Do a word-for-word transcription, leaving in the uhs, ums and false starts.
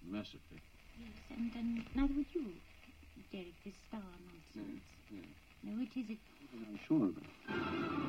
mess of it. Yes, and, and neither would you, Derek, this star nonsense. Yeah, yeah. No, it is it. I'm sure of it.